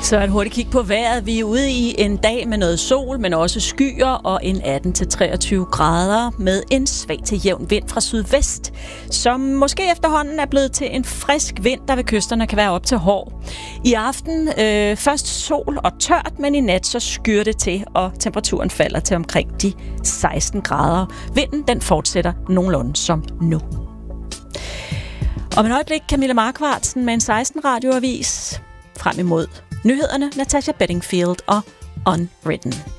Så et hurtigt kig på vejret. Vi er ude i en dag med noget sol, men også skyer og en 18-23 grader med en svag til jævn vind fra sydvest, som måske efterhånden er blevet til en frisk vind, der ved kysterne kan være op til hård. I aften først sol og tørt, men i nat så skyer det til, og temperaturen falder til omkring de 16 grader. Vinden den fortsætter nogenlunde som nu. Om et øjeblik Camilla Markvartsen med en 16 radioavis. Frem imod nyhederne, Natasha Bedingfield og Unwritten.